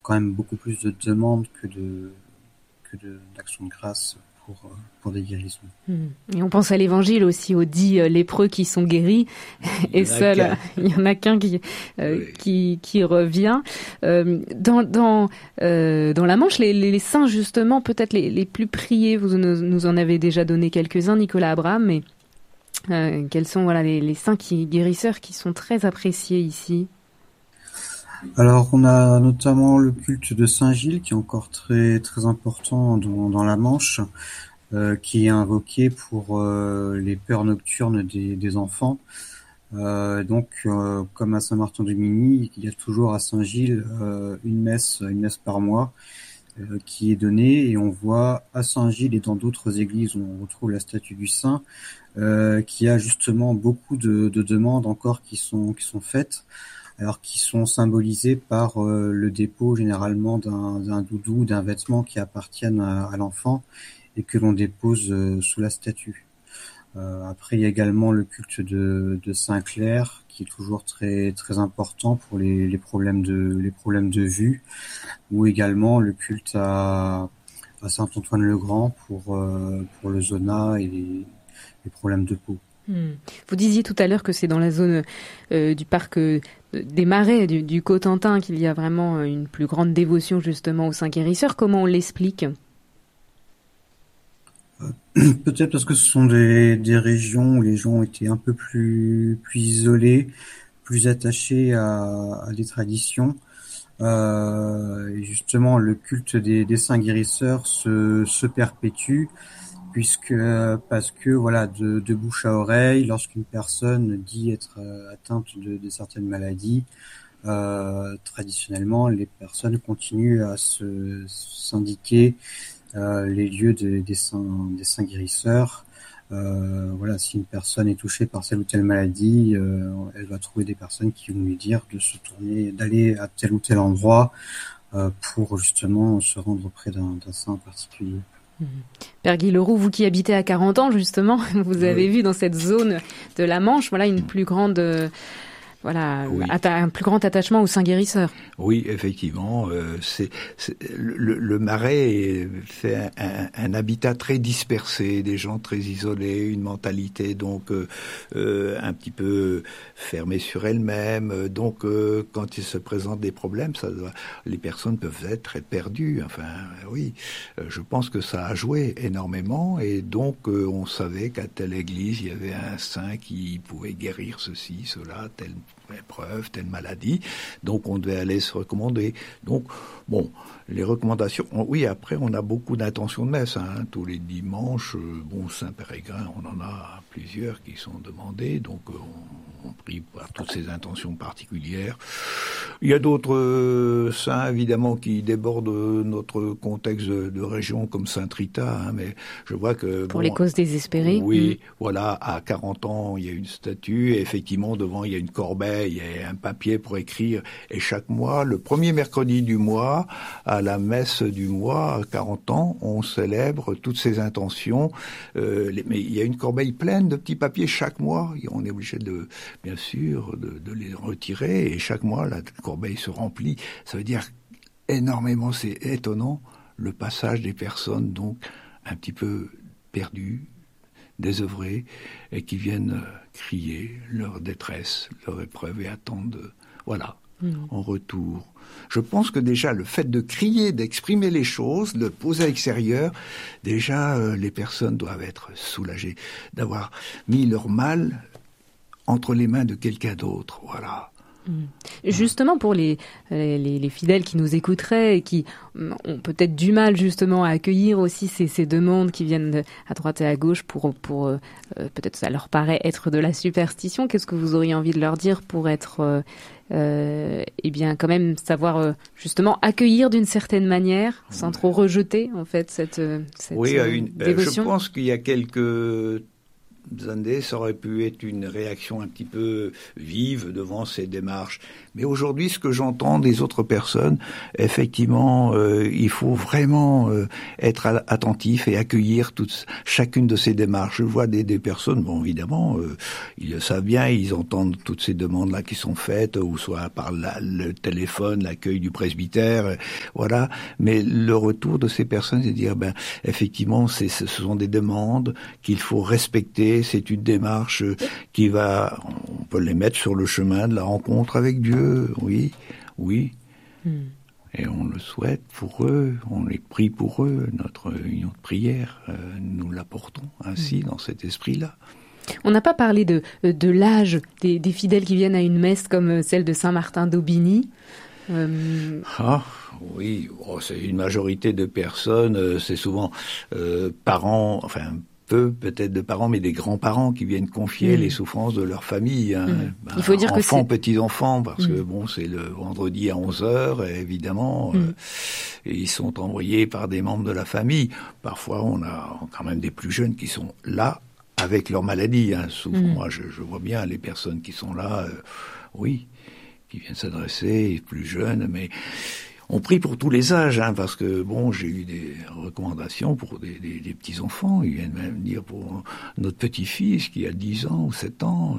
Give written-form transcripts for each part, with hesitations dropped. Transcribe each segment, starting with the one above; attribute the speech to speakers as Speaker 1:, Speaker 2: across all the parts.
Speaker 1: quand même beaucoup plus de demandes d'actions de grâce pour des guérisons.
Speaker 2: Et on pense à l'évangile aussi, aux 10 lépreux qui sont guéris, et seul, il y en a qu'un qui revient. Dans la Manche, les saints justement, peut-être les plus priés, vous nous en avez déjà donné quelques-uns, Nicolas Abraham, mais quels sont les saints guérisseurs qui sont très appréciés ici?
Speaker 1: Alors, on a notamment le culte de Saint-Gilles, qui est encore très très important dans la Manche, qui est invoqué pour les peurs nocturnes des enfants. Comme à Saint-Martin-du-Mini, il y a toujours à Saint-Gilles une messe par mois qui est donnée, et on voit à Saint-Gilles et dans d'autres églises où on retrouve la statue du saint, qui a justement beaucoup de demandes encore qui sont faites, alors qui sont symbolisées par le dépôt généralement d'un doudou, d'un vêtement qui appartiennent à l'enfant et que l'on dépose sous la statue. Après, il y a également le culte de Saint-Clair, qui est toujours très très important pour les problèmes de vue, ou également le culte à Saint-Antoine-le-Grand pour le zona et les problèmes de peau.
Speaker 2: Vous disiez tout à l'heure que c'est dans la zone du parc des Marais, du Cotentin, qu'il y a vraiment une plus grande dévotion justement aux saints guérisseurs. Comment on l'explique ?
Speaker 1: Peut-être parce que ce sont des régions où les gens étaient un peu plus isolés, plus attachés à des traditions. Et justement, le culte des saints guérisseurs se perpétue, parce que voilà, de bouche à oreille, lorsqu'une personne dit être atteinte de certaines maladies, traditionnellement, les personnes continuent à s'indiquer les lieux des saints guérisseurs. Voilà, si une personne est touchée par telle ou telle maladie, elle va trouver des personnes qui vont lui dire de se tourner, d'aller à tel ou tel endroit pour justement se rendre auprès d'un saint particulier.
Speaker 2: Père Guy Leroux, vous qui habitez à 40 ans justement, vous avez vu dans cette zone de la Manche, une plus grande... un plus grand attachement aux saints guérisseurs.
Speaker 3: Oui, effectivement, le Marais fait un habitat très dispersé, des gens très isolés, une mentalité donc un petit peu fermée sur elle-même. Donc, quand il se présente des problèmes, les personnes peuvent être très perdues. Enfin, oui, je pense que ça a joué énormément, et donc on savait qu'à telle église il y avait un saint qui pouvait guérir ceci, cela, telle épreuve, telle maladie, donc on devait aller se recommander. Donc, bon, les recommandations, oui, après on a beaucoup d'intentions de messe, tous les dimanches, Saint-Pérégrin, on en a plusieurs qui sont demandés, donc on prie par toutes ces intentions particulières. Il y a d'autres saints, évidemment, qui débordent notre contexte de région, comme Saint-Rita, mais je vois que...
Speaker 2: Pour les causes désespérées.
Speaker 3: Oui, voilà, à 40 ans, il y a une statue, et effectivement, devant, il y a une corbeille, il y a un papier pour écrire, et chaque mois, le premier mercredi du mois, à la messe du mois, à 40 ans, on célèbre toutes ces intentions, mais il y a une corbeille pleine de petits papiers chaque mois, et on est obligé bien sûr, de les retirer, et chaque mois, la corbeille se remplit. Ça veut dire énormément, c'est étonnant, le passage des personnes, donc, un petit peu perdues, désœuvrées, et qui viennent crier leur détresse, leur épreuve, et attendent, en retour. Je pense que déjà, le fait de crier, d'exprimer les choses, de poser à l'extérieur, déjà, les personnes doivent être soulagées d'avoir mis leur mal entre les mains de quelqu'un d'autre, voilà.
Speaker 2: Justement, pour les fidèles qui nous écouteraient et qui ont peut-être du mal justement à accueillir aussi ces demandes qui viennent à droite et à gauche pour peut-être ça leur paraît être de la superstition, qu'est-ce que vous auriez envie de leur dire pour être quand même savoir justement accueillir d'une certaine manière sans trop rejeter en fait cette
Speaker 3: oui,
Speaker 2: dévotion.
Speaker 3: je pense qu'il y a quelques années, ça aurait pu être une réaction un petit peu vive devant ces démarches. Mais aujourd'hui, ce que j'entends des autres personnes, effectivement, il faut vraiment être attentif et accueillir chacune de ces démarches. Je vois des personnes, bon, évidemment, ils le savent bien, ils entendent toutes ces demandes-là qui sont faites, ou soit par le téléphone, l'accueil du presbytère, voilà. Mais le retour de ces personnes, c'est de dire, effectivement, ce sont des demandes qu'il faut respecter. C'est une démarche on peut les mettre sur le chemin de la rencontre avec Dieu. Oui. Et on le souhaite pour eux, on les prie pour eux. Notre union de prière, nous l'apportons ainsi dans cet esprit-là.
Speaker 2: On n'a pas parlé de l'âge des fidèles qui viennent à une messe comme celle de Saint-Martin d'Aubigny.
Speaker 3: Oui, c'est une majorité de personnes, c'est souvent parents, enfin peu peut-être de parents, mais des grands-parents qui viennent confier les souffrances de leur famille.
Speaker 2: Il faut dire
Speaker 3: enfants, petits-enfants, parce que c'est le vendredi à 11h, évidemment, et ils sont envoyés par des membres de la famille. Parfois, on a quand même des plus jeunes qui sont là avec leur maladie. Souvent, moi, je vois bien les personnes qui sont là, qui viennent s'adresser, plus jeunes, mais on prie pour tous les âges, parce que j'ai eu des recommandations pour des petits-enfants. Ils viennent même dire pour notre petit-fils qui a 10 ans ou 7 ans,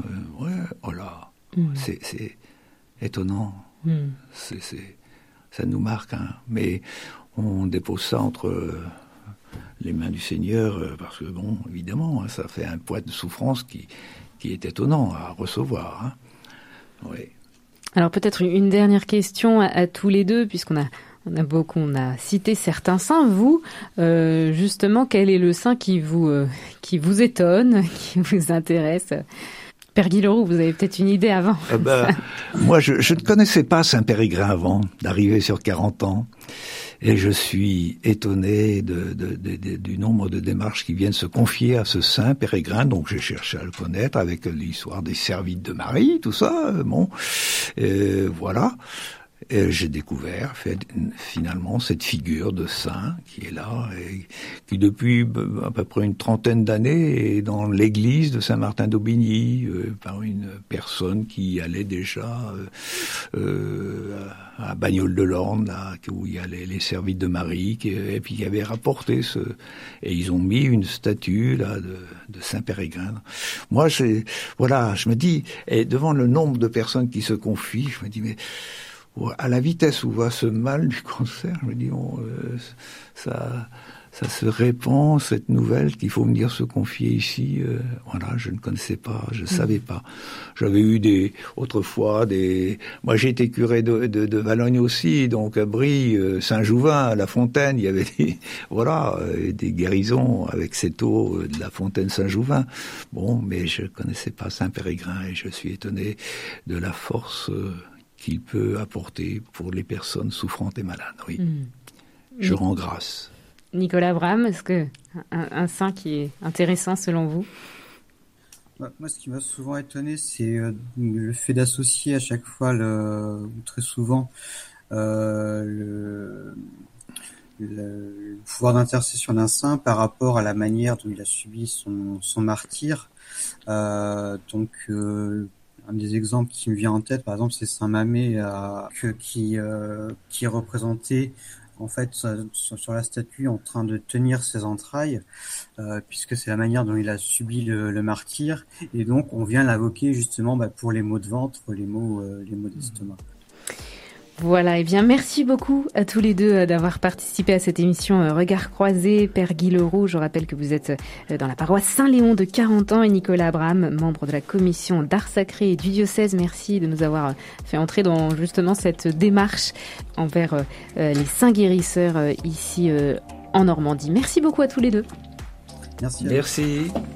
Speaker 3: c'est étonnant. Ça nous marque, mais on dépose ça entre les mains du Seigneur, parce que évidemment, ça fait un poids de souffrance qui est étonnant à recevoir. Oui.
Speaker 2: Alors peut-être une dernière question à tous les deux, puisqu'on a cité certains saints. Vous, justement, quel est le saint qui vous étonne, qui vous intéresse? Père Guy Leroux, vous avez peut-être une idée avant.
Speaker 3: Moi, je ne connaissais pas Saint Périgrin avant d'arriver sur 40 ans. Et je suis étonné du nombre de démarches qui viennent se confier à ce Saint Périgrin. Donc j'ai cherché à le connaître avec l'histoire des servites de Marie, tout ça. Voilà. Et j'ai découvert finalement cette figure de saint qui est là et qui depuis à peu près une trentaine d'années est dans l'église de Saint-Martin d'Aubigny par une personne qui allait déjà à Bagnoles-de-l'Orne, là où il y a les servites de Marie, et puis qui avait rapporté et ils ont mis une statue là de Saint Périgrin. Moi, je me dis, et devant le nombre de personnes qui se confient, je me dis mais à la vitesse où va ce mal du cancer, je me dis, ça se répand, cette nouvelle qu'il faut venir se confier ici. Je ne connaissais pas, je savais pas. J'avais eu autrefois moi j'ai été curé de Valognes aussi, donc à Brie, Saint-Jouvin, à La Fontaine, il y avait des guérisons avec cette eau de la Fontaine Saint-Jouvin. Mais je connaissais pas Saint-Périgrin et je suis étonné de la force qu'il peut apporter pour les personnes souffrantes et malades. Oui. Je rends grâce.
Speaker 2: Nicolas Abraham, est-ce que un saint qui est intéressant selon vous?
Speaker 1: Moi, ce qui m'a souvent étonné, c'est le fait d'associer à chaque fois, ou très souvent, le pouvoir d'intercession d'un saint par rapport à la manière dont il a subi son martyre. Un des exemples qui me vient en tête, par exemple, c'est Saint Mamé qui est représenté en fait sur la statue en train de tenir ses entrailles, puisque c'est la manière dont il a subi le martyre, et donc on vient l'invoquer justement pour les maux de ventre, les maux d'estomac.
Speaker 2: Voilà, et bien merci beaucoup à tous les deux d'avoir participé à cette émission Regard croisé. Père Guy Leroux, je rappelle que vous êtes dans la paroisse Saint-Léon de 40 ans, et Nicolas Abraham, membre de la commission d'art sacré et du diocèse. Merci de nous avoir fait entrer dans justement cette démarche envers les saints guérisseurs ici en Normandie. Merci beaucoup à tous les deux.
Speaker 1: Merci.
Speaker 3: Merci.